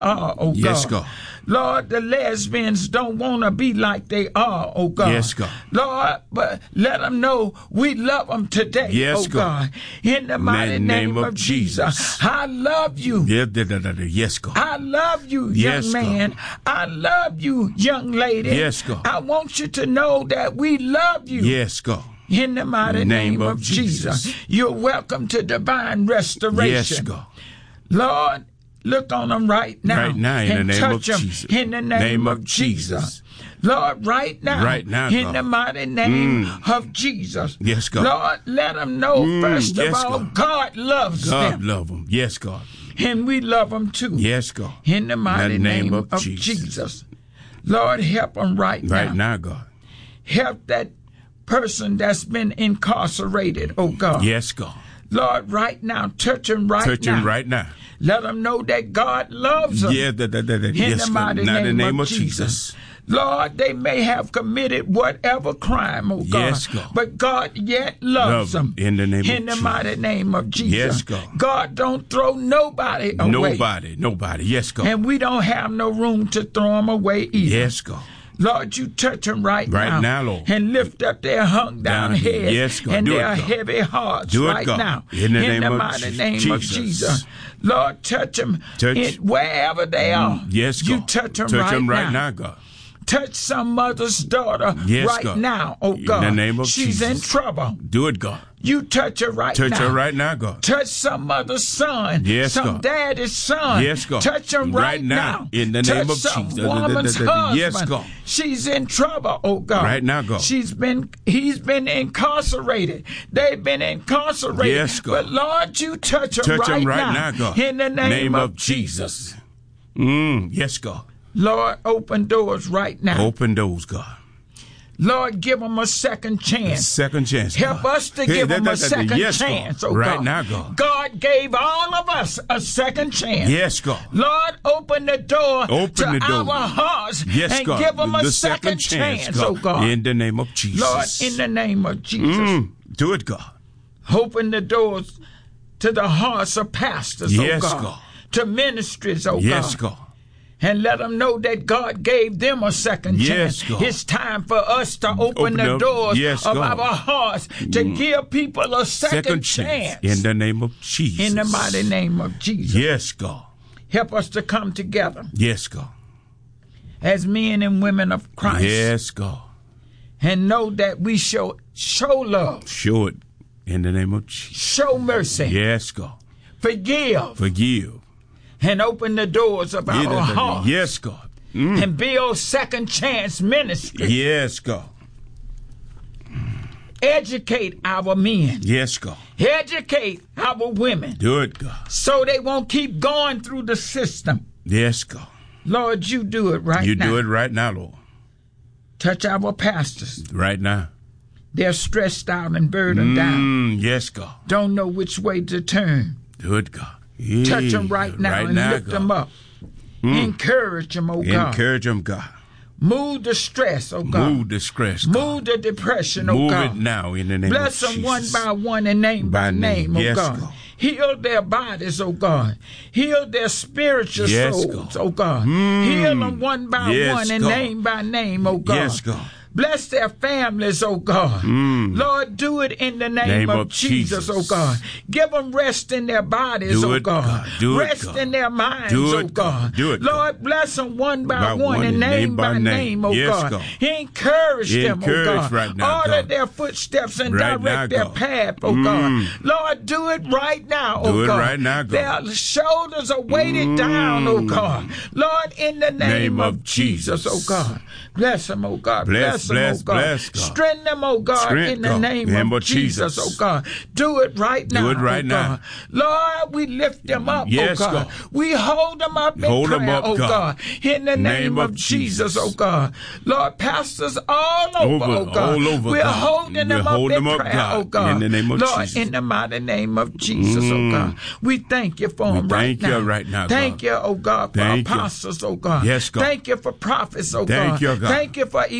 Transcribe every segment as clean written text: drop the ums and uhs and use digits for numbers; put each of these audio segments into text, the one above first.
are, oh God. Yes, God. Lord, the lesbians don't want to be like they are, oh God. Yes, God. Lord, but let them know we love them today, Yes, oh God. In the mighty name of Jesus. I love you. Yes, God. I love you, Yes, young man. God. I love you, young lady. Yes, God. I want you to know that we love you. Yes, God. In the mighty name of Jesus. You're welcome to divine restoration. Yes, God. Lord, look on them right now. Right now, in the name of Jesus. In the name of Jesus. Lord, right now. Right now, in God. the mighty name of Jesus. Yes, God. Lord, let them know, first of yes, all, God loves them. God love them. Yes, God. And we love them too. Yes, God. In the mighty name of Jesus. Jesus. Lord, help them right now. Right now, God. Help that person that's been incarcerated, oh God. Yes, God. Lord, right now, touch him right now. Touch him right now. Let them know that God loves them. Yeah, in yes, the mighty God. name of Jesus. Lord, they may have committed whatever crime, oh God. Yes, God. But God yet loves them. In the name of In the Jesus. mighty name of Jesus. Yes, God. God don't throw nobody away. Nobody. Yes, God. And we don't have no room to throw them away either. Yes, God. Lord, you touch them right now. Right now, Lord. And lift up their hung down heads. Yes, God. And Do their it, God. heavy hearts Do it, right God. now. In the name of mighty name of Jesus. Lord, touch them wherever they are. Yes, God. You touch them right now, God. Touch some mother's daughter right God. now, oh God. In the name of She's Jesus. in trouble. Do it, God. You touch her right now. Touch her right now, God. Touch some mother's son. Yes, some God. daddy's son. Yes, God. Touch him right now. In the name touch of some Jesus. woman's husband. Yes, God. She's in trouble, oh God. Right now, God. He's been incarcerated. They've been incarcerated. Yes, God. But Lord, you touch him Touch right him right now. now, God. In the name of Jesus. Yes, God. Lord, open doors right now. Open doors, God. Lord, give them a second chance. Second chance. Help God. us to give them a second chance, oh right God. now, God. God gave all of us a second chance. Yes, God. Lord, open the door to door. our hearts yes, and God. give them a the second chance, oh God. In the name of Jesus. Lord, in the name of Jesus. Do it, God. Open the doors to the hearts of pastors, yes, oh God. God. To ministries, oh yes, God. God. And let them know that God gave them a second chance. God. It's time for us to open the doors of God. our hearts to give people a second chance. In the name of Jesus. In the mighty name of Jesus. Yes, God. Help us to come together. Yes, God. As men and women of Christ. Yes, God. And know that we show love. Show it in the name of Jesus. Show mercy. Yes, God. Forgive. And open the doors of our hearts. Yes, God. And build second chance ministry. Yes, God. Educate our men. Yes, God. Educate our women. Do it, God. So they won't keep going through the system. Yes, God. Lord, you do it right now. You do it right now, Lord. Touch our pastors. Right now. They're stressed out and burdened down. Yes, God. Don't know which way to turn. Do it, God. Touch them right now and lift them up. Encourage them, oh God. Encourage them, God. Move the stress, oh God. Move the stress, God. Move the depression, oh God. Move it now in the name of Jesus. Bless them one by one and name by name, oh God. Heal their bodies, oh God. Heal their spiritual souls, oh God. Heal them one by one and name by name, oh God. Yes, God. Bless their families, oh God. Lord, do it in the name of Jesus, oh God. Give them rest in their bodies, oh God. Rest in their minds, oh God. Lord, bless them one by one and name by name, oh God. Encourage them, oh God. Order their footsteps and direct their path, oh God. Lord, do it right now, oh God. Their shoulders are weighted down, oh God. Lord, in the name of Jesus, oh God. Bless them, oh God. Bless them, oh God. Strengthen them, oh God, in the name of Jesus, oh God. Do it right now, do it right now. Lord, we lift them up, oh God. We hold them up in prayer, oh God. In the name of Jesus, oh God. Lord, pastors all over, oh God. We're holding them up in prayer, oh God. In the name of Lord, Jesus. in the mighty name of Jesus, oh God. We thank you for them right now. Thank you right now, God. Thank you, oh God, for apostles, oh God. Yes, God. Thank you for prophets, oh God. Thank you, God. Thank you for evangelists,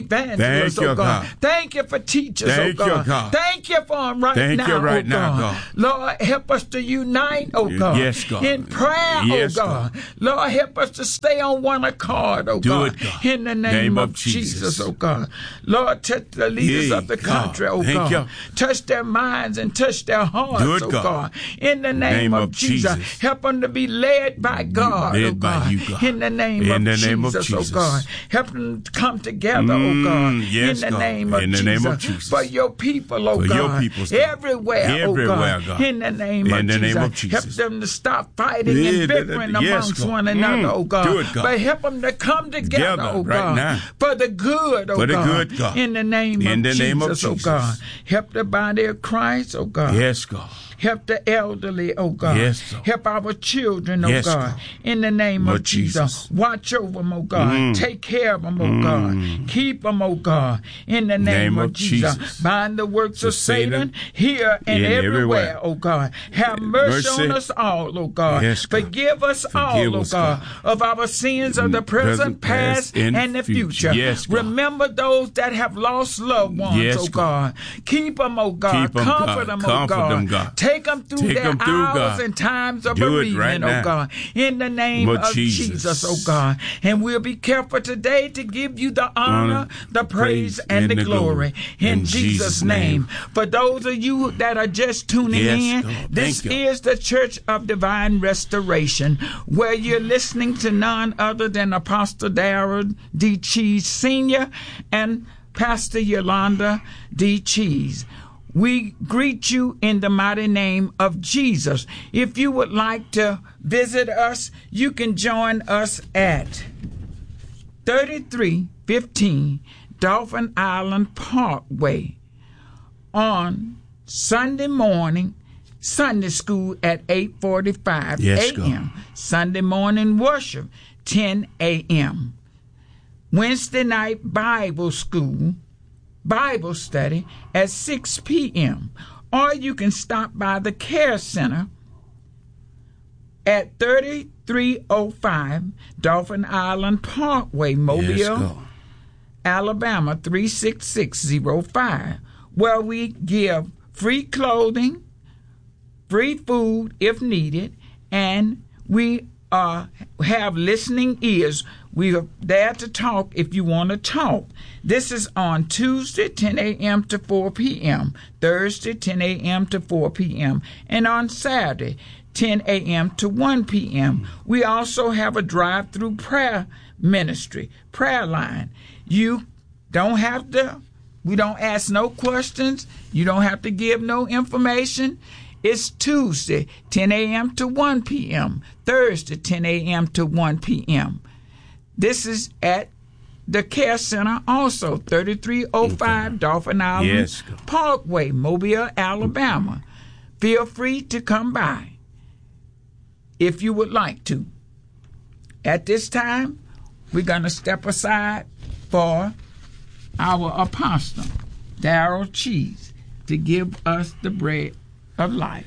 evangelists, oh God. Thank you for teachers, oh God. Thank you for them right now, God. Lord, help us to unite, oh God. Yes, God. In prayer, yes, oh God. Lord, help us to stay on one accord, oh God. God. In the name of Jesus, oh God. Lord, touch the leaders of the country, oh God. Touch their minds and touch their hearts, oh God. In the name of Jesus. Help them to be led by God, oh God. In the name of Jesus, oh God. Help them to come together, oh God. In the name of Jesus. For your people, oh God. Everywhere, oh God. In the name of Jesus. Help them to stop fighting and bickering amongst one another, oh God. But help them to come together, oh God. For the good, oh God. In the name of Jesus, oh God. Help the body of Christ, oh God. Yes, God. Help the elderly, oh God. Yes, help our children, oh God. In the name of Jesus. Watch over them, oh God. Take care of them, oh God. Keep them, oh God. In the name of Jesus. Bind the works of Satan here and everywhere, oh God. Have mercy on us all, oh God. Yes, God. Forgive us all, oh God, of our sins of the present, past, and the future. Yes, remember those that have lost loved ones, oh God. Keep them, oh God. Comfort them, oh God. Take them through their hours and times of bereavement, oh God. In the name of Jesus, oh God. And we'll be careful today to give you the honor, the praise, and the glory. In Jesus' name. For those of you that are just tuning in, this is the Church of Divine Restoration, where you're listening to none other than Apostle Darrell D. Cheese Sr. and Pastor Yolanda D. Cheese. We greet you in the mighty name of Jesus. If you would like to visit us, you can join us at 3315 Dolphin Island Parkway on Sunday morning, Sunday school at 8:45 a.m. Sunday morning worship, 10 a.m. Wednesday night Bible study at 6 p.m. Or you can stop by the Care Center at 3305 Dolphin Island Parkway, Mobile, Alabama 36605, where we give free clothing, free food if needed, and we have listening ears. We are there to talk if you want to talk. This is on Tuesday, 10 a.m. to 4 p.m., Thursday, 10 a.m. to 4 p.m., and on Saturday, 10 a.m. to 1 p.m. We also have a drive-through prayer ministry, prayer line. You don't have to, we don't ask no questions. You don't have to give no information. It's Tuesday, 10 a.m. to 1 p.m., Thursday, 10 a.m. to 1 p.m. This is at the Care Center, also 3305 Dolphin Island Parkway, Mobile, Alabama. Feel free to come by if you would like to. At this time, we're going to step aside for our apostle, Darrell Cheese, to give us the bread of life.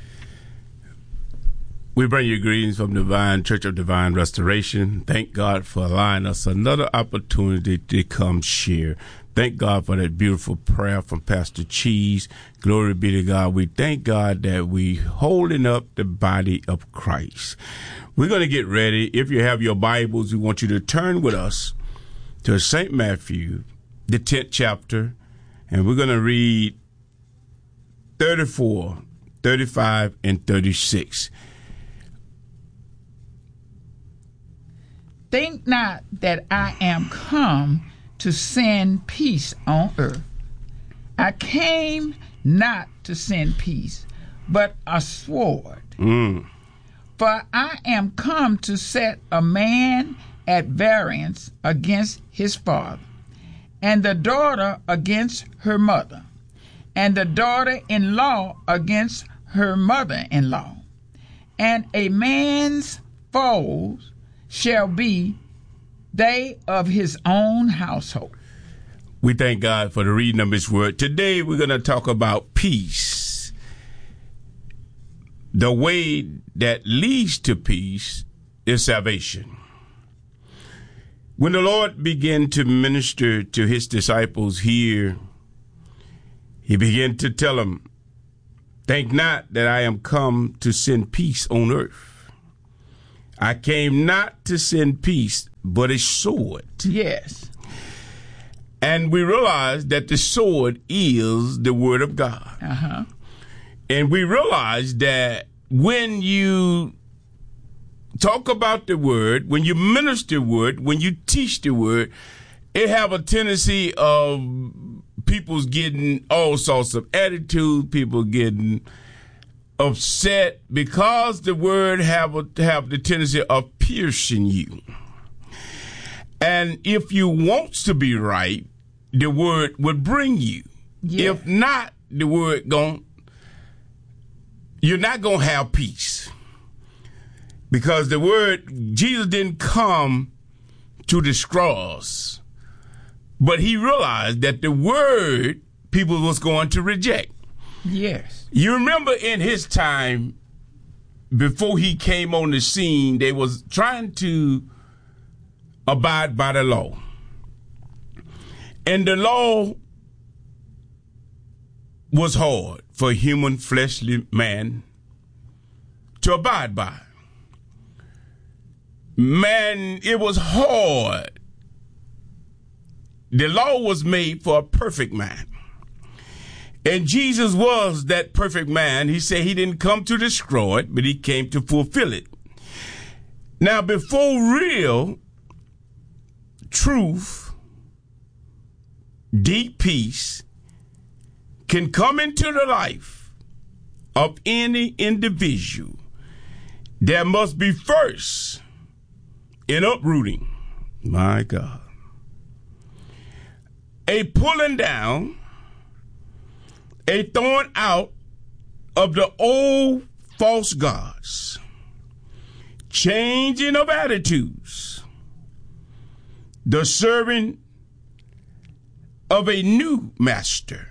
We bring you greetings from Divine Church of Divine Restoration. Thank God for allowing us another opportunity to come share. Thank God for that beautiful prayer from Pastor Cheese. Glory be to God. We thank God that we holding up the body of Christ. We're going to get ready. If you have your Bibles, we want you to turn with us to St. Matthew, the 10th chapter, and we're going to read 34, 35, and 36. Think not that I am come to send peace on earth. I came not to send peace, but a sword. For I am come to set a man at variance against his father, and the daughter against her mother, and the daughter-in-law against her mother-in-law. And a man's foes shall be they of his own household. We thank God for the reading of his word. Today we're going to talk about peace. The way that leads to peace is salvation. When the Lord began to minister to his disciples here, he began to tell them, think not that I am come to send peace on earth. I came not to send peace, but a sword. Yes. And we realize that the sword is the word of God. Uh-huh. And we realize that when you talk about the word, when you minister the word, when you teach the word, it have a tendency of people's getting all sorts of attitudes, people getting upset because the word have the tendency of piercing you. And if you want to be right, the word would bring you. Yeah. If not, the word you're not going to have peace. Because the word, Jesus didn't come to destroy us, but he realized that the word people was going to reject. Yes. You remember in his time, before he came on the scene, they was trying to abide by the law. And the law was hard for a human fleshly man to abide by. Man, it was hard. The law was made for a perfect man. And Jesus was that perfect man. He said he didn't come to destroy it, but he came to fulfill it. Now, before real truth, deep peace can come into the life of any individual, there must be first an uprooting, my God, a pulling down, a throwing out of the old false gods, changing of attitudes, the serving of a new master.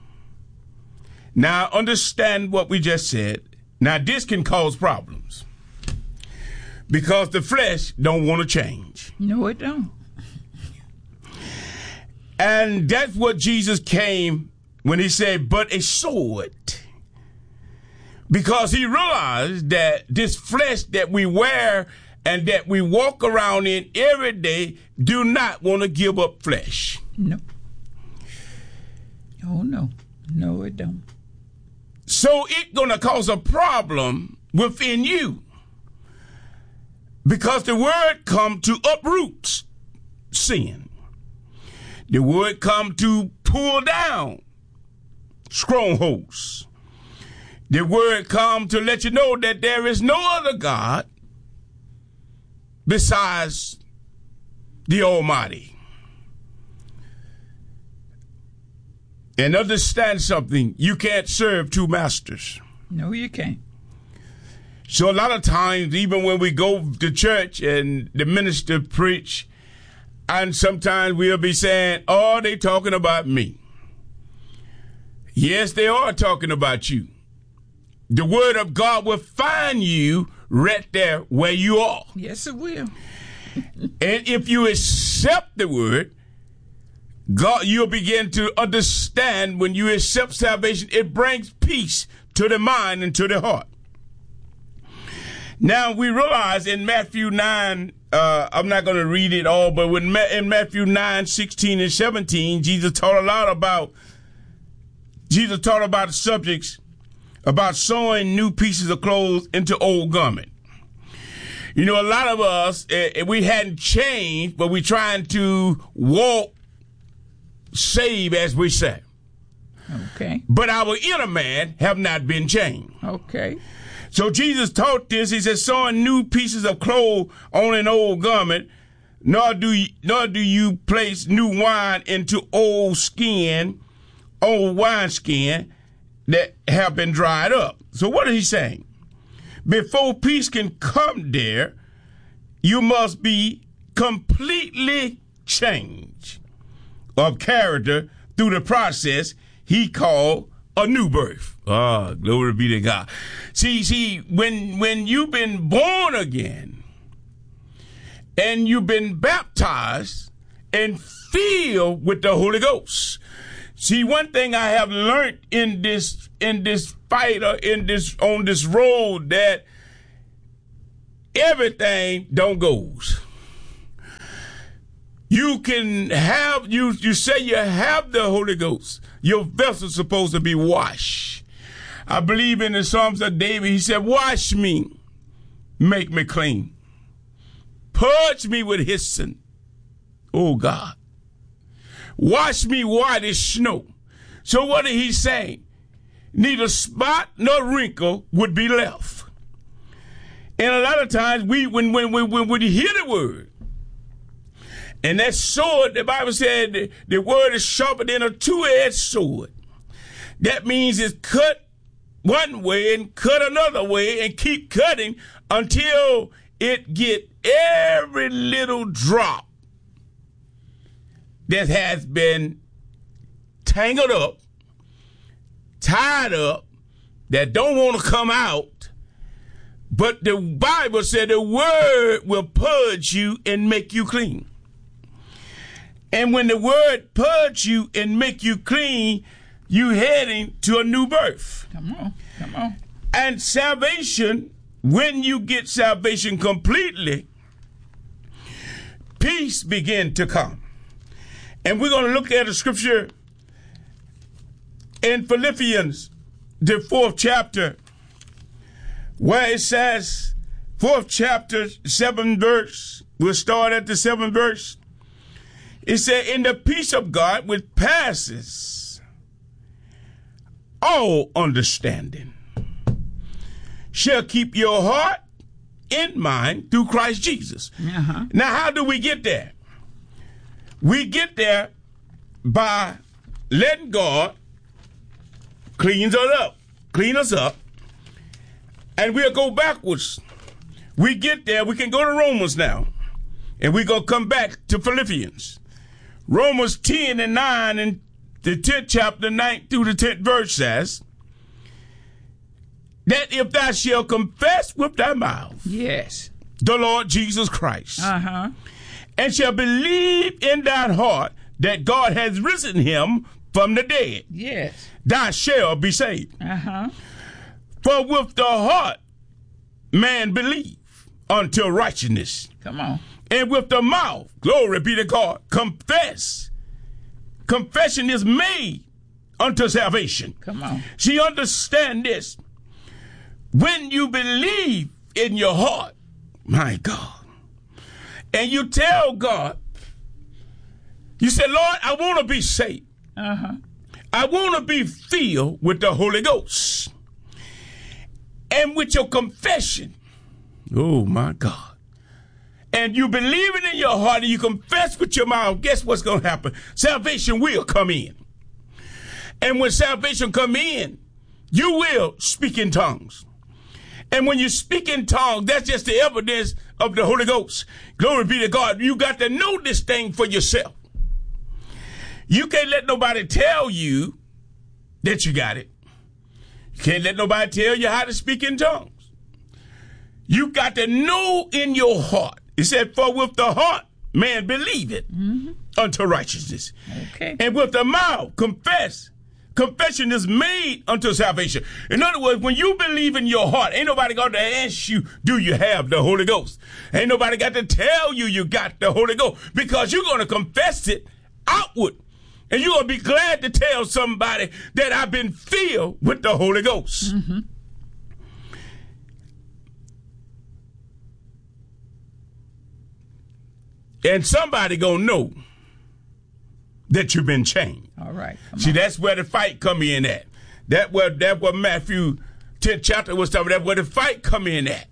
Now, understand what we just said. Now, this can cause problems because the flesh don't want to change. No, it don't. And that's what Jesus came when he said, but a sword. Because he realized that this flesh that we wear and that we walk around in every day do not want to give up flesh. No. Oh, no. No, it don't. So it's going to cause a problem within you. Because the word come to uproot sin. The word come to pull down strongholds. The word come to let you know that there is no other God besides the Almighty. And understand something, you can't serve two masters. No, you can't. So a lot of times, even when we go to church and the minister preach, and sometimes we'll be saying, oh, they talking about me. Yes, they are talking about you. The word of God will find you right there where you are. Yes, it will. And if you accept the word, God, you'll begin to understand when you accept salvation, it brings peace to the mind and to the heart. Now, we realize in Matthew 9, I'm not going to read it all, but in Matthew 9, 16 and 17, Jesus taught about subjects about sewing new pieces of clothes into old garment. You know, a lot of us, we hadn't changed, but we're trying to walk saved, as we say. Okay. But our inner man have not been changed. Okay. So Jesus taught this. He said, sewing new pieces of clothes on an old garment, nor do you place new wine into old wineskin that have been dried up. So what is he saying? Before peace can come there, you must be completely changed of character through the process he called a new birth. Ah, glory be to God. See, when you've been born again, and you've been baptized and filled with the Holy Ghost. See, one thing I have learned in this fight or on this road, that everything don't goes. You can have, you say you have the Holy Ghost. Your vessel's supposed to be washed. I believe in the Psalms of David, he said, wash me, make me clean. Purge me with hyssop, oh God. Wash me white as snow. So what did he say? Neither spot nor wrinkle would be left. And a lot of times when you hear the word, and that sword, the Bible said the word is sharper than a two-edged sword. That means it's cut one way and cut another way and keep cutting until it get every little drop that has been tangled up, tied up, that don't want to come out. But the Bible said the word will purge you and make you clean. And when the word purge you and make you clean, you heading to a new birth. Come on. And salvation, when you get salvation completely, peace begin to come. And we're going to look at a scripture in Philippians, the 4th chapter, where it says, 4th chapter, 7th verse. We'll start at the 7th verse. It said, in the peace of God which passes all understanding shall keep your heart and mind through Christ Jesus. Uh-huh. Now, how do we get there? We get there by letting God clean us up, and we'll go backwards. We get there, we can go to Romans now, and we're going to come back to Philippians. Romans 10 and 9 and the 10th chapter, 9th through the 10th verse says, that if thou shalt confess with thy mouth, yes, the Lord Jesus Christ, and shall believe in thine heart that God has risen him from the dead, yes, thou shalt be saved. For with the heart man believe unto righteousness. Come on. And with the mouth, glory be to God, confess. Confession is made unto salvation. Come on. See, understand this. When you believe in your heart, my God, and you tell God, you say, Lord, I want to be saved. I want to be filled with the Holy Ghost. And with your confession, oh my God, and you believe it in your heart and you confess with your mouth, guess what's going to happen? Salvation will come in. And when salvation come in, you will speak in tongues. And when you speak in tongues, that's just the evidence of the Holy Ghost. Glory be to God. You got to know this thing for yourself. You can't let nobody tell you that you got it. You can't let nobody tell you how to speak in tongues. You got to know in your heart. He said, for with the heart, man believe it unto righteousness. Okay. And with the mouth, confess. Confession is made unto salvation. In other words, when you believe in your heart, ain't nobody got to ask you, do you have the Holy Ghost? Ain't nobody got to tell you you got the Holy Ghost, because you're going to confess it outward. And you're going to be glad to tell somebody that I've been filled with the Holy Ghost. And somebody gonna know that you've been changed. All right. See, that's where the fight come in at. That where Matthew 10th chapter was talking. That's where the fight come in at.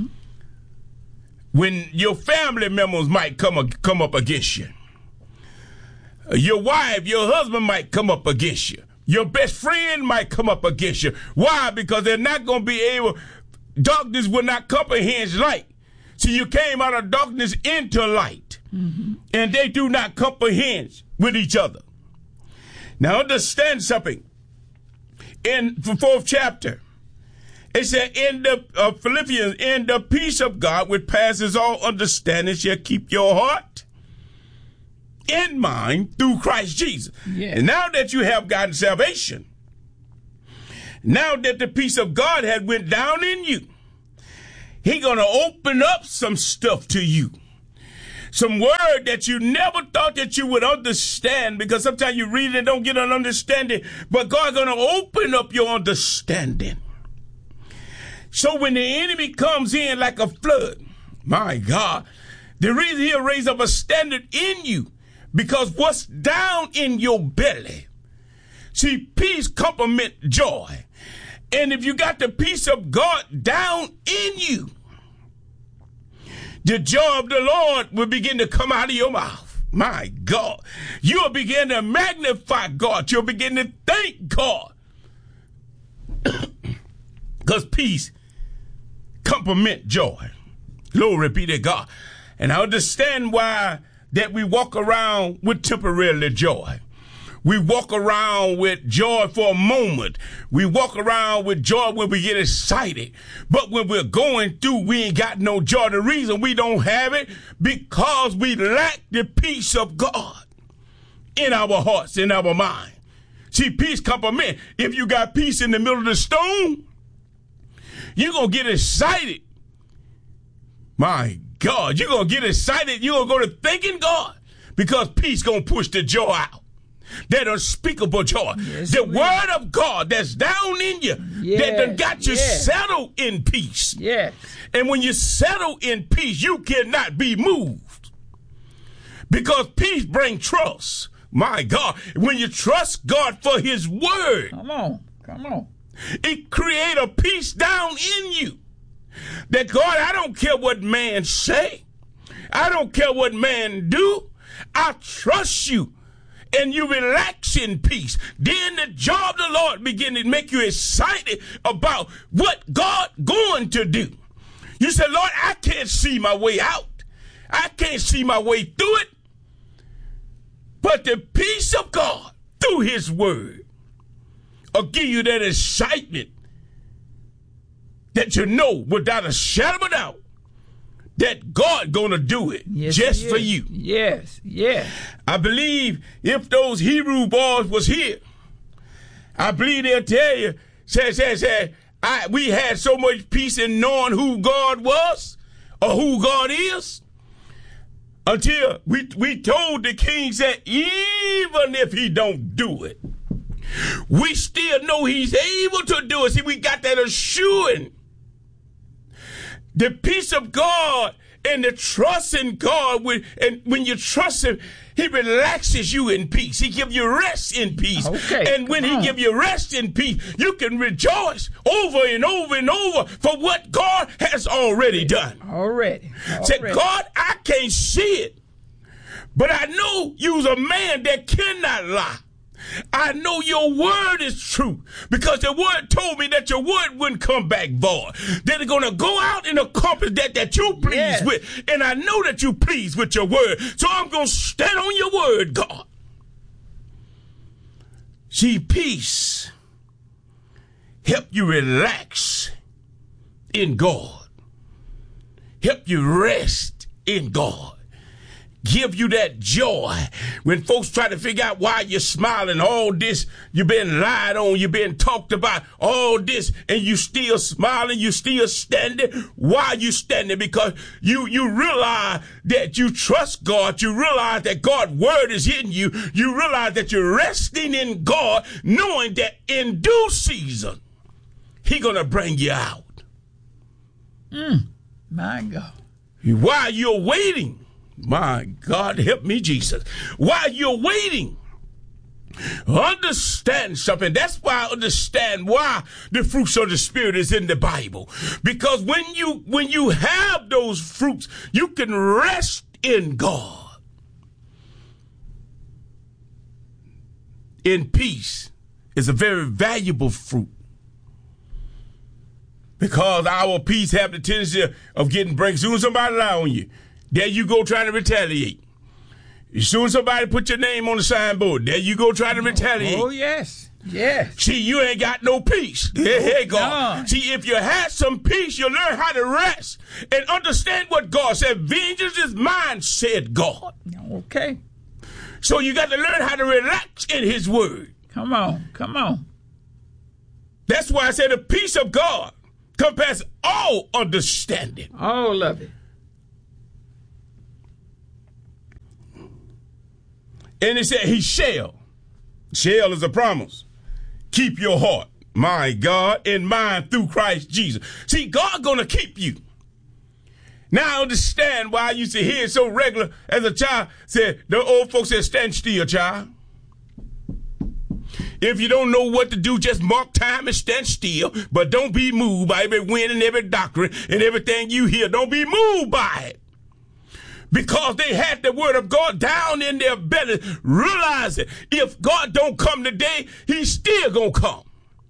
When your family members might come up against you. Your wife, your husband might come up against you. Your best friend might come up against you. Why? Because they're not gonna be able. Darkness will not comprehend light. See, you came out of darkness into light, and they do not comprehend with each other. Now, understand something. In the 4th chapter, It said in the Philippians, in the peace of God, which passes all understanding, shall keep your heart and mind through Christ Jesus. Yes. And now that you have gotten salvation, now that the peace of God had went down in you, He's going to open up some stuff to you. Some word that you never thought that you would understand, because sometimes you read it and don't get an understanding, but God's going to open up your understanding. So when the enemy comes in like a flood, my God, the reason He'll raise up a standard in you, because what's down in your belly, see, peace complement joy. And if you got the peace of God down in you, the joy of the Lord will begin to come out of your mouth. My God. You'll begin to magnify God. You'll begin to thank God. Because peace complement joy. Glory be to God. And I understand why that we walk around with temporary joy. We walk around with joy for a moment. We walk around with joy when we get excited. But when we're going through, we ain't got no joy. The reason we don't have it, because we lack the peace of God in our hearts, in our mind. See, peace complement. If you got peace in the middle of the storm, you're going to get excited. My God, you're going to get excited. You're going to go to thanking God, because peace going to push the joy out. That unspeakable joy. Yes, the word of God that's down in you, that done got you settled in peace. Yes. And when you settle in peace, you cannot be moved. Because peace brings trust. My God, when you trust God for His word. Come on. It creates a peace down in you. That God, I don't care what man say. I don't care what man do. I trust you. And you relax in peace. Then the joy of the Lord begin to make you excited about what God going to do. You say, Lord, I can't see my way out. I can't see my way through it. But the peace of God through His word will give you that excitement that you know without a shadow of a doubt that God gonna do it just for you. Yes. I believe if those Hebrew boys was here, I believe they'll tell you, we had so much peace in knowing who God was or who God is, until we told the king that even if He don't do it, we still know He's able to do it. See, we got that assurance. The peace of God and the trust in God, and when you trust Him, He relaxes you in peace. He gives you rest in peace. Okay, and when He gives you rest in peace, you can rejoice over and over and over for what God has already done. Already. Say, God, I can't see it, but I know you's a man that cannot lie. I know your word is true, because the word told me that your word wouldn't come back void. That it's going to go out and accomplish that you pleased with. And I know that you pleased with your word. So I'm going to stand on your word, God. See, peace help you relax in God. Help you rest in God. Give you that joy. When folks try to figure out why you're smiling, all this, you've been lied on, you've been talked about, all this, and you still smiling, you still standing. Why are you standing? Because you realize that you trust God. You realize that God's word is in you. You realize that you're resting in God, knowing that in due season, He's going to bring you out. My God. While you're waiting, my God, help me, Jesus. While you're waiting, understand something. That's why I understand why the fruits of the Spirit is in the Bible. Because when you have those fruits, you can rest in God. In peace is a very valuable fruit. Because our peace have the tendency of getting break. Soon as somebody lie on you, there you go trying to retaliate. As soon as somebody put your name on the signboard, there you go trying to retaliate. Oh, yes. Yes. See, you ain't got no peace. Hey, God. See, if you had some peace, you learn how to rest and understand what God said. Vengeance is mine, said God. Okay. So you got to learn how to relax in his word. Come on. That's why I say the peace of God compass all understanding. All of it. And it said he shall is a promise, keep your heart, my God, and mind through Christ Jesus. See, God gonna keep you. Now I understand why I used to hear it so regular as a child. Said the old folks said, stand still, child. If you don't know what to do, just mark time and stand still. But don't be moved by every wind and every doctrine and everything you hear. Don't be moved by it. Because they had the word of God down in their belly, realizing if God don't come today, he's still gonna come.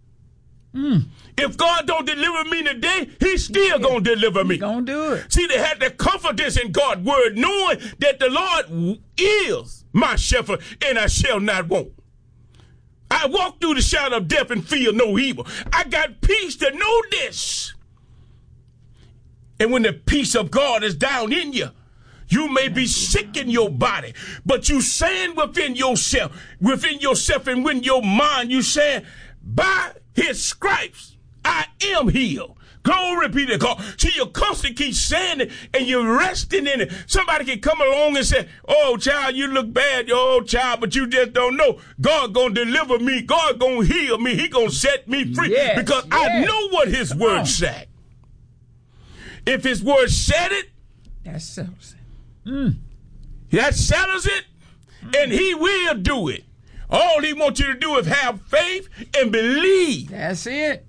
If God don't deliver me today, he's still gonna deliver me. He's gonna do it. See, they had the confidence in God's word, knowing that the Lord is my shepherd and I shall not want. I walk through the shadow of death and feel no evil. I got peace to know this. And when the peace of God is down in you, you may be sick in your body, but you saying within yourself and within your mind, you saying, by his stripes, I am healed. Glory be to God. See, you constantly keep saying it and you're resting in it. Somebody can come along and say, oh, child, you look bad, oh, child, but you just don't know. God gonna deliver me. God gonna heal me. He gonna set me free because I know what his word said. If his word said it, that settles it. That settles it, and he will do it. All he wants you to do is have faith and believe. That's it.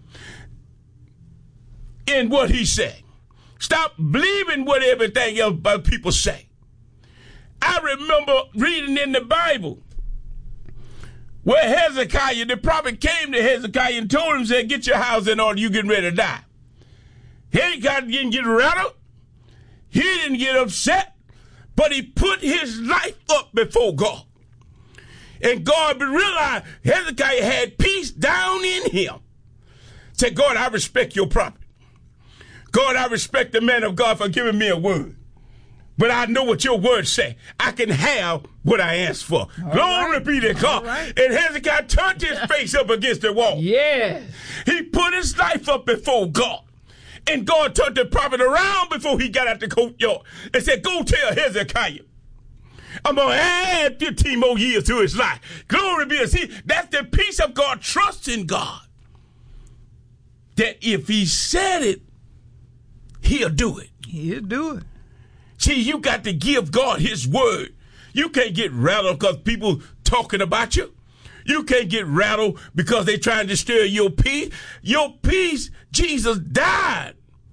In what he said. Stop believing what everything else people say. I remember reading in the Bible where Hezekiah, the prophet came to Hezekiah and told him, said, get your house in order, you getting ready to die. Hezekiah didn't get rattled. He didn't get upset, but he put his life up before God. And God realized Hezekiah had peace down in him. Said, God, I respect your prophet. God, I respect the man of God for giving me a word. But I know what your word say. I can have what I asked for. Glory be to God. Right. And Hezekiah turned his face up against the wall. Yes. He put his life up before God. And God turned the prophet around before he got out the courtyard and said, go tell Hezekiah, I'm going to add 15 more years to his life. Glory be to God. See, that's the peace of God. Trust in God. That if he said it, he'll do it. He'll do it. See, you got to give God his word. You can't get rattled because people talking about you. You can't get rattled because they trying to stir your peace. Your peace, Jesus died.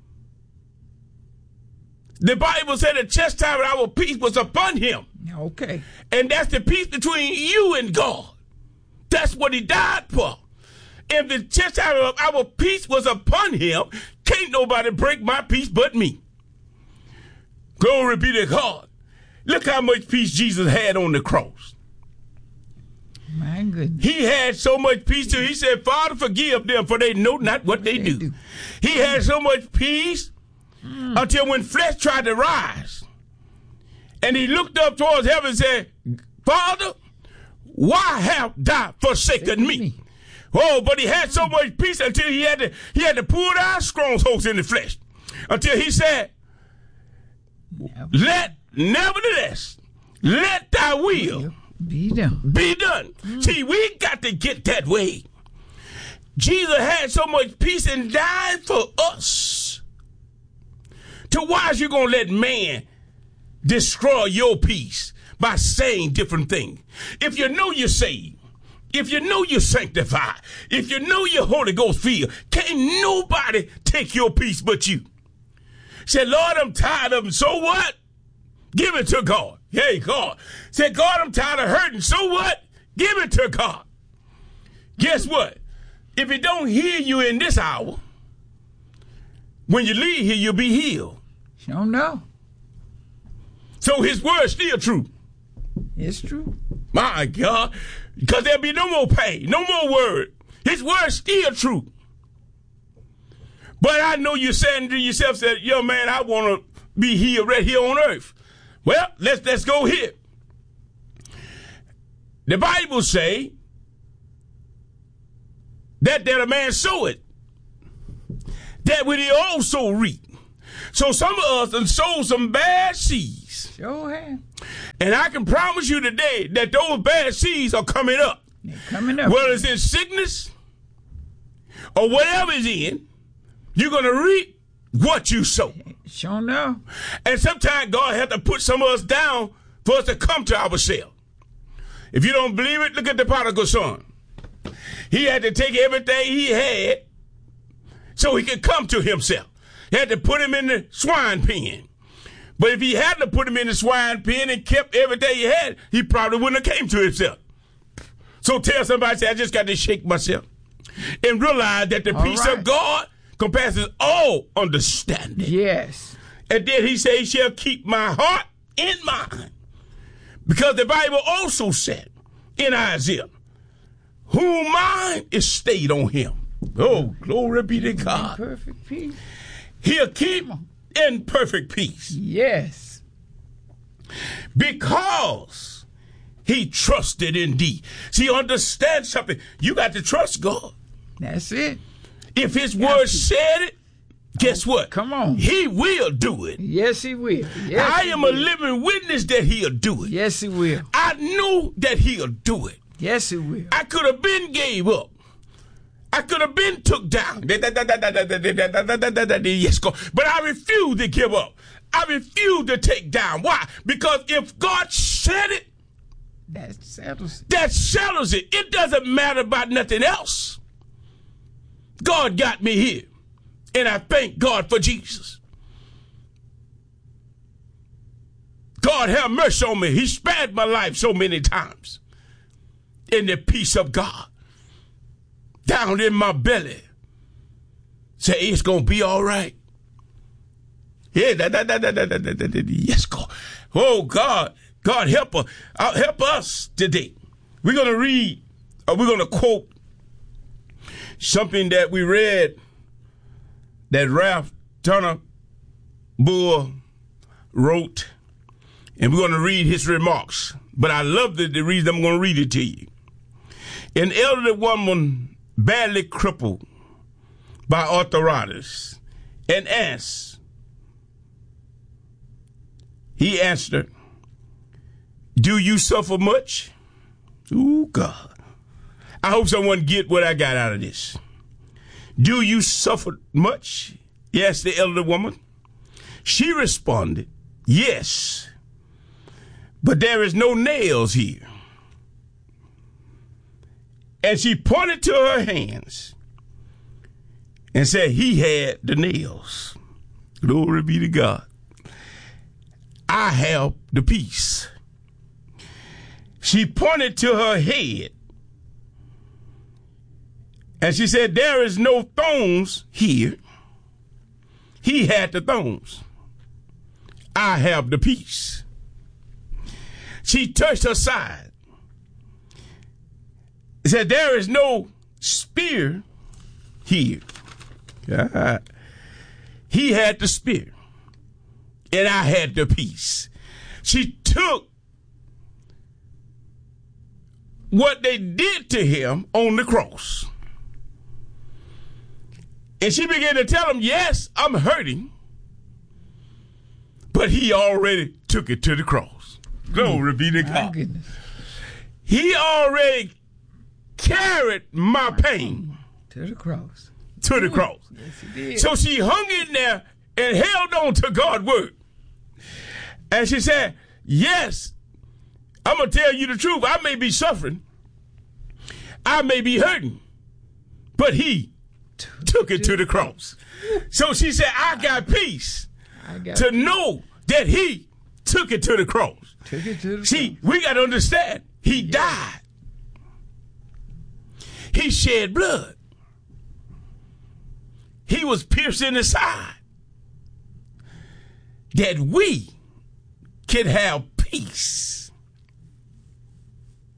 The Bible said the chastisement of our peace was upon him. Okay. And that's the peace between you and God. That's what he died for. If the chastisement of our peace was upon him, can't nobody break my peace but me. Glory be to God. Look how much peace Jesus had on the cross. My goodness. He had so much peace till he said, Father, forgive them, for they know not what they do. He had so much peace until when flesh tried to rise. And he looked up towards heaven and said, Father, why have thou forsaken me? Oh, but he had so much peace until he had to pull down strongholds in the flesh. Until he said, nevertheless, let thy will be done. Be done. See, we got to get that way. Jesus had so much peace and died for us. So why is you going to let man destroy your peace by saying different things? If you know you're saved, if you know you're sanctified, if you know you're Holy Ghost filled, can't nobody take your peace but you. Say, Lord, I'm tired of them. So what? Give it to God. Hey, God. Say, God, I'm tired of hurting. So what? Give it to God. Guess what? If he don't hear you in this hour, when you leave here, you'll be healed. Sure know. So his word's still true. It's true. My God. Because there'll be no more pain, no more word. His word's still true. But I know you're saying to yourself, young man, I want to be healed right here on earth. Well, let's go here. The Bible say that a man soweth, that will he also reap. So some of us done sowed some bad seeds. Sure have. And I can promise you today that those bad seeds are coming up. They're coming up. Whether it's in sickness or whatever it's in, you're going to reap what you sow. Sure enough. And sometimes God has to put some of us down for us to come to ourselves. If you don't believe it, look at the prodigal son. He had to take everything he had so he could come to himself. He had to put him in the swine pen. But if he hadn't put him in the swine pen and kept everything he had, he probably wouldn't have came to himself. So tell somebody, say, I just got to shake myself and realize that the peace of God compasses all understanding. Yes. And then he said, he shall keep my heart in mind. Because the Bible also said in Isaiah, whose mind is stayed on him. Oh, glory be to God. In perfect peace. He'll keep in perfect peace. Yes. Because he trusted in thee. See, understand something. You got to trust God. That's it. If his word said it, guess what? Come on. He will do it. Yes, he will. Yes, I am a living witness that he'll do it. Yes, he will. I know that he'll do it. Yes, he will. I could have been gave up. I could have been took down. Yes, God. But I refuse to give up. I refuse to take down. Why? Because if God said it, that settles it. That settles it. It doesn't matter about nothing else. God got me here. And I thank God for Jesus. God have mercy on me. He spared my life so many times. In the peace of God. Down in my belly. Say, it's going to be all right. Yeah, yes, God. Oh, God. God, help us today. We're going to read, we're going to quote something that we read that Ralph Turner Bull wrote, and we're going to read his remarks. But I love the reason I'm going to read it to you. An elderly woman badly crippled by arthritis and asked, he answered her, do you suffer much? Ooh, God. I hope someone get what I got out of this. Do you suffer much? Yes, the elderly woman. She responded, yes, but there is no nails here. And she pointed to her hands and said, he had the nails. Glory be to God. I have the peace. She pointed to her head and she said, there is no thorns here. He had the thorns. I have the peace. She touched her side. Said, there is no spear here. He had the spear. And I had the peace. She took what they did to him on the cross. And she began to tell him, yes, I'm hurting. But he already took it to the cross. Glory be to God. Goodness. He already carried my pain to the cross. To the cross. Yes, he did. So she hung in there and held on to God's word. And she said, yes, I'm going to tell you the truth. I may be suffering. I may be hurting. But he took it to the cross. So she said, I got peace to know that he took it to the cross. Took it to the See, cross. we got to understand, he died. He shed blood. He was pierced in the side. That we can have peace.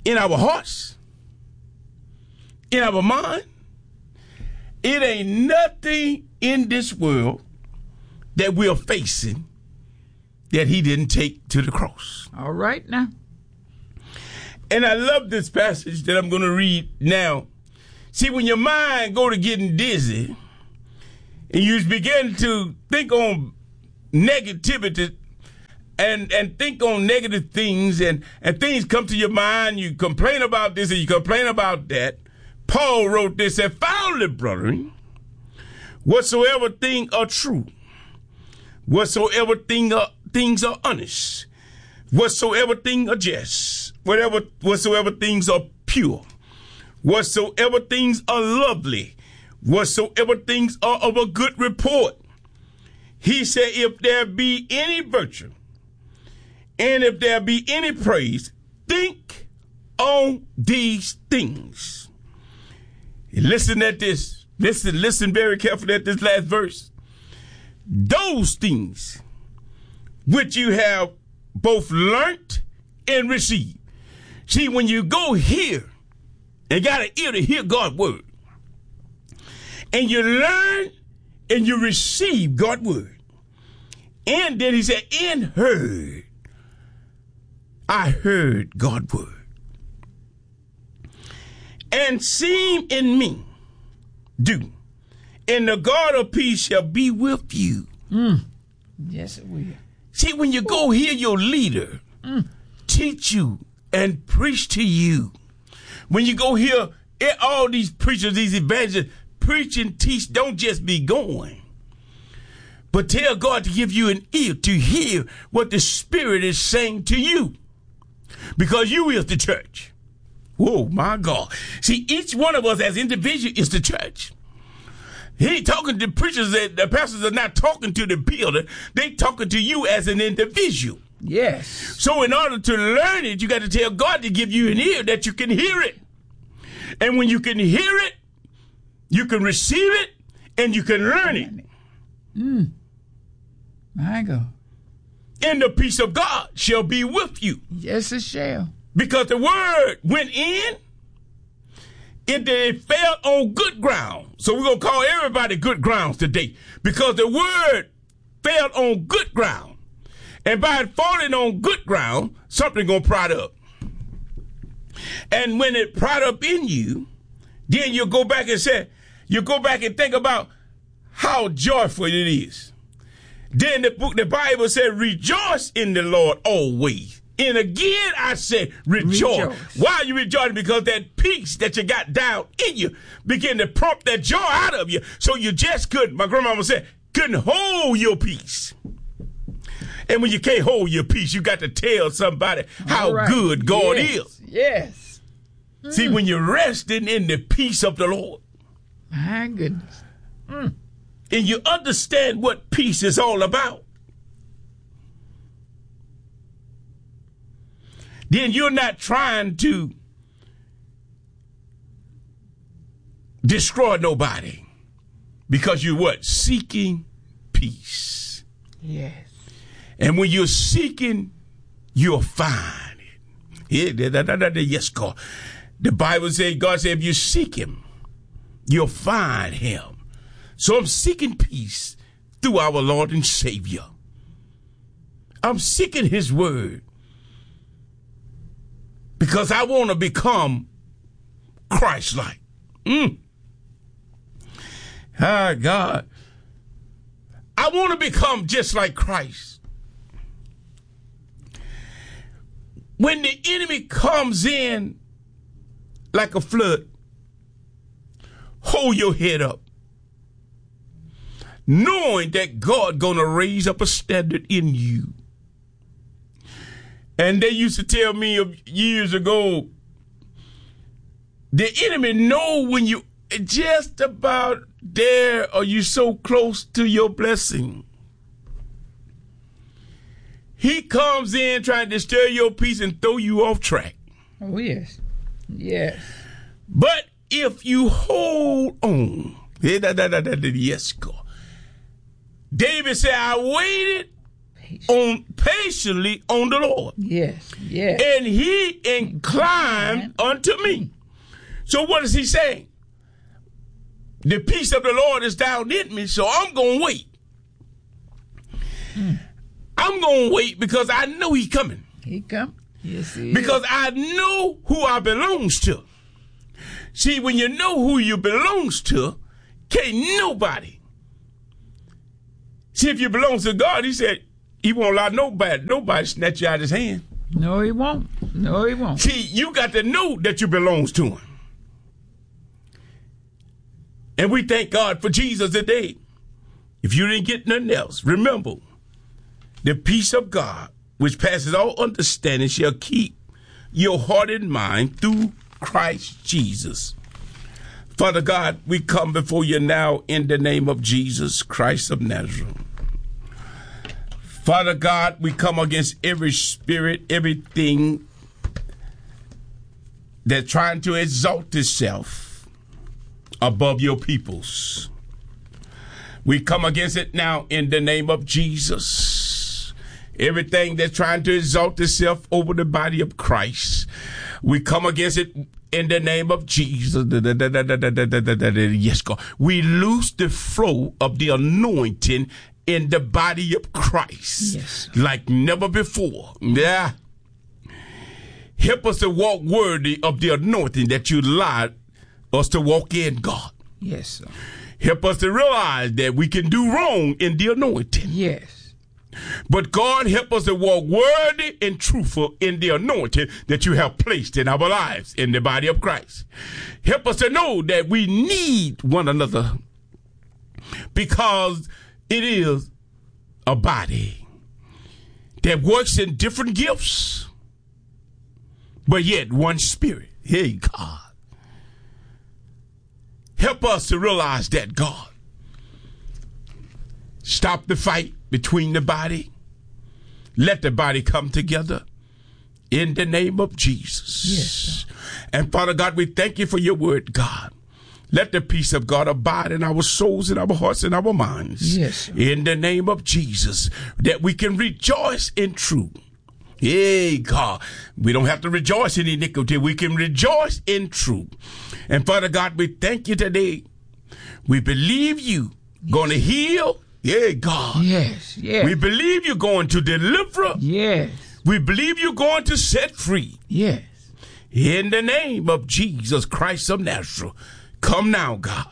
in our hearts, in our mind. It ain't nothing in this world that we're facing that he didn't take to the cross. All right now. And I love this passage that I'm going to read now. See, when your mind go to getting dizzy and you begin to think on negativity and think on negative things and things come to your mind, you complain about this and you complain about that. Paul wrote this, said, finally, brethren, whatsoever things are true, whatsoever things are honest, whatsoever things are just, whatsoever things are pure, whatsoever things are lovely, whatsoever things are of a good report. He said, if there be any virtue, and if there be any praise, think on these things. Listen at this. Listen very carefully at this last verse. Those things which you have both learnt and received. See, when you go here and got an ear to hear God's word, and you learn and you receive God's word, and then he said, and heard. I heard God's word. And seen in me, do. And the God of peace shall be with you. Yes, it will. See, when you go hear your leader teach you and preach to you, when you go hear all these preachers, these evangelists, preach and teach, don't just be going, but tell God to give you an ear to hear what the Spirit is saying to you, because you is the church. Whoa, my God. See, each one of us as individuals is the church. He ain't talking to preachers, the pastors are not talking to the builder. They talking to you as an individual. Yes. So in order to learn it, you got to tell God to give you an ear that you can hear it. And when you can hear it, you can receive it, and you can learn it. My God. And the peace of God shall be with you. Yes, it shall. Because the word went in, it fell on good ground. So we're going to call everybody good grounds today, because the word fell on good ground. And by it falling on good ground, something going to prod up. And when it prod up in you, then you go back and think about how joyful it is. Then the Bible said, rejoice in the Lord always. And again, I say, rejoice. Why are you rejoicing? Because that peace that you got down in you begin to prompt that joy out of you. So you just couldn't, my grandmama said, couldn't hold your peace. And when you can't hold your peace, you got to tell somebody how good God is. Yes. See, when you're resting in the peace of the Lord. My goodness. And you understand what peace is all about, then you're not trying to destroy nobody, because you're what? Seeking peace. Yes. And when you're seeking, you'll find it. Yes, God. The Bible says, God said, if you seek him, you'll find him. So I'm seeking peace through our Lord and Savior. I'm seeking his word because I want to become Christ-like. God. I want to become just like Christ. When the enemy comes in like a flood, hold your head up, knowing that God gonna raise up a standard in you. And they used to tell me years ago, the enemy know when you just about there or you so close to your blessing. He comes in trying to stir your peace and throw you off track. Oh, yes. Yes. But if you hold on, yes, God. David said, I waited patiently on the Lord. Yes, yes. And he inclined unto me. So what is he saying? The peace of the Lord is down in me, so I'm going to wait. I'm going to wait because I know he's coming. He come. Yes, he because is. I know who I belongs to. See, when you know who you belongs to, can't nobody. See, if you belong to God, he said he won't allow nobody snatch you out of his hand. No, he won't. No, he won't. See, you got to know that you belongs to him. And we thank God for Jesus today. If you didn't get nothing else, remember, the peace of God, which passes all understanding, shall keep your heart and mind through Christ Jesus. Father God, we come before you now in the name of Jesus Christ of Nazareth. Father God, we come against every spirit, everything that's trying to exalt itself above your peoples. We come against it now in the name of Jesus. Everything that's trying to exalt itself over the body of Christ, we come against it in the name of Jesus. Yes, God. We loose the flow of the anointing in the body of Christ, yes, like never before. Yeah. Help us to walk worthy of the anointing that you allowed us to walk in, God. Yes, sir. Help us to realize that we can do wrong in the anointing. Yes. But God, help us to walk worthy and truthful in the anointing that you have placed in our lives in the body of Christ. Help us to know that we need one another because it is a body that works in different gifts, but yet one spirit. Hey, God. Help us to realize that, God. Stop the fight between the body. Let the body come together in the name of Jesus. Yes. And Father God, we thank you for your word, God. Let the peace of God abide in our souls, in our hearts, in our minds. Yes. In the name of Jesus, that we can rejoice in truth. Hey, God, we don't have to rejoice in iniquity. We can rejoice in truth. And Father God, we thank you today. We believe you going to heal. Yeah, God. Yes, yes. We believe you're going to deliver. Yes. We believe you're going to set free. Yes. In the name of Jesus Christ of Nazareth. Come now, God.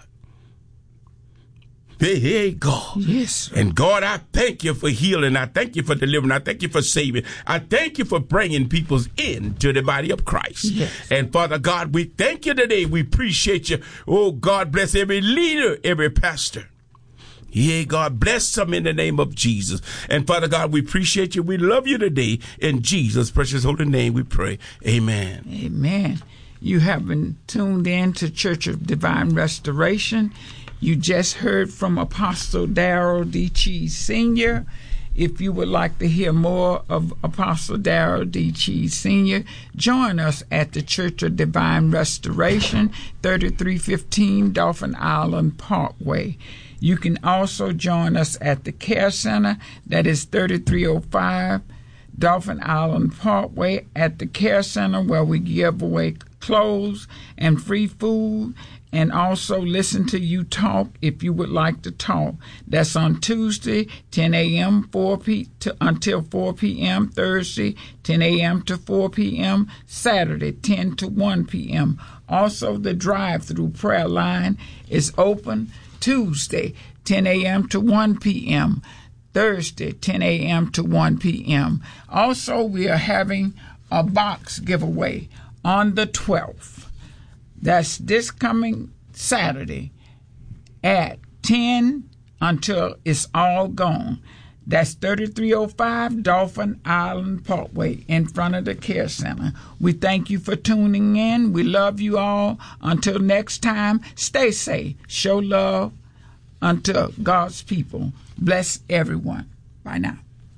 Hey, God. Yes, sir. And God, I thank you for healing. I thank you for delivering. I thank you for saving. I thank you for bringing people into the body of Christ. Yes. And Father God, we thank you today. We appreciate you. Oh, God, bless every leader, every pastor. Yeah, God, bless them in the name of Jesus. And Father God, we appreciate you. We love you today. In Jesus' precious holy name we pray. Amen. Amen. You have been tuned in to Church of Divine Restoration. You just heard from Apostle Darrell D. Cheese Sr. If you would like to hear more of Apostle Darrell D. Cheese Sr., join us at the Church of Divine Restoration, 3315 Dolphin Island Parkway. You can also join us at the Care Center, that is 3305 Dolphin Island Parkway, at the Care Center, where we give away clothes and free food, and also listen to you talk if you would like to talk. That's on Tuesday, 10 a.m. until 4 p.m., Thursday, 10 a.m. to 4 p.m., Saturday, 10 to 1 p.m. Also, the drive-through prayer line is open Tuesday, 10 a.m. to 1 p.m., Thursday, 10 a.m. to 1 p.m. Also, we are having a box giveaway on the 12th. That's this coming Saturday at 10 until it's all gone. That's 3305 Dolphin Island Parkway in front of the Care Center. We thank you for tuning in. We love you all. Until next time, stay safe. Show love unto God's people. Bless everyone. Bye now.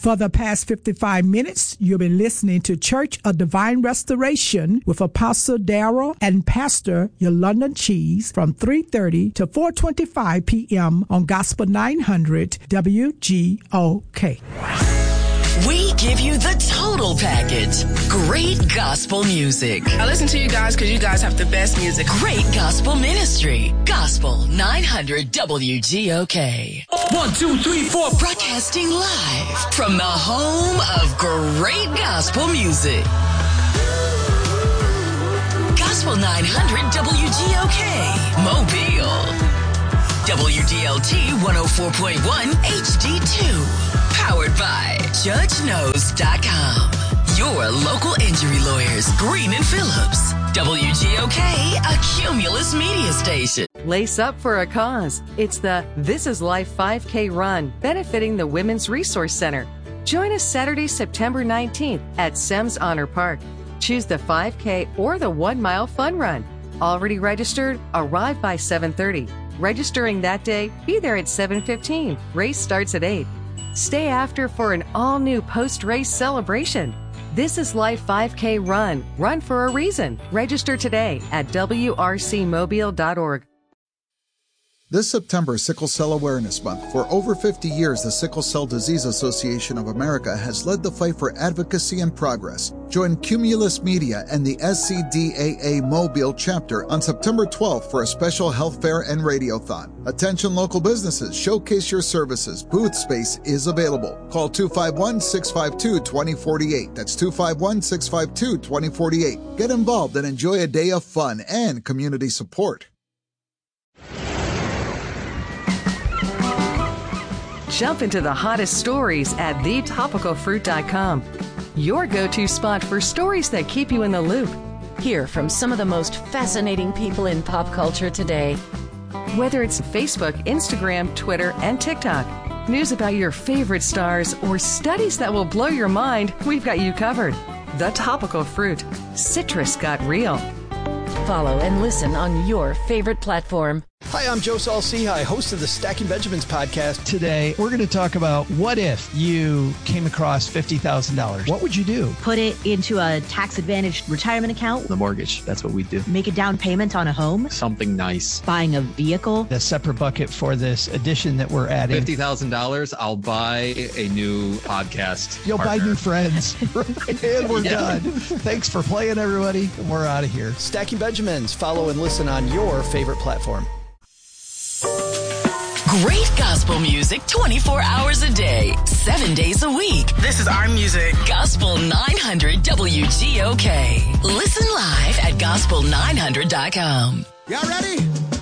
For the past 55 minutes, you've been listening to Church of Divine Restoration with Apostle Darrell and Pastor Yolanda Cheese from 3:30 to 4:25 p.m. on Gospel 900 WGOK. We give you the total package. Great gospel music. I listen to you guys because you guys have the best music. Great gospel ministry. Gospel 900 WGOK. 1, 2, 3, 4. Broadcasting live from the home of great gospel music. Gospel 900 WGOK. Mobile. WDLT 104.1 HD2. Powered by JudgeKnows.com. Your local injury lawyers, Green and Phillips. WGOK, a Cumulus media station. Lace up for a cause. It's the This Is Life 5K Run, benefiting the Women's Resource Center. Join us Saturday, September 19th at Semmes Honor Park. Choose the 5K or the 1 mile fun run. Already registered? Arrive by 7:30. Registering that day? Be there at 7:15. Race starts at 8. Stay after for an all-new post-race celebration. This is Life 5K Run. Run for a reason. Register today at wrcmobile.org. This September is Sickle Cell Awareness Month. For over 50 years, the Sickle Cell Disease Association of America has led the fight for advocacy and progress. Join Cumulus Media and the SCDAA Mobile chapter on September 12th for a special health fair and radiothon. Attention local businesses, showcase your services. Booth space is available. Call 251-652-2048. That's 251-652-2048. Get involved and enjoy a day of fun and community support. Jump into the hottest stories at thetopicalfruit.com. Your go-to spot for stories that keep you in the loop. Hear from some of the most fascinating people in pop culture today. Whether it's Facebook, Instagram, Twitter, and TikTok, news about your favorite stars, or studies that will blow your mind, we've got you covered. The Topical Fruit. Citrus got real. Follow and listen on your favorite platform. Hi, I'm Joe Saul-Sehy, host of the Stacking Benjamins podcast. Today, we're going to talk about what if you came across $50,000? What would you do? Put it into a tax-advantaged retirement account. The mortgage, that's what we do. Make a down payment on a home. Something nice. Buying a vehicle. A separate bucket for this addition that we're adding. $50,000, I'll buy a new podcast You'll partner. buy new friends. And we're done. Thanks for playing, everybody. And we're out of here. Stacking Benjamins. Follow and listen on your favorite platform. Great gospel music 24 hours a day, 7 days a week. This is our music. Gospel 900 WGOK. Listen live at gospel900.com. Y'all ready?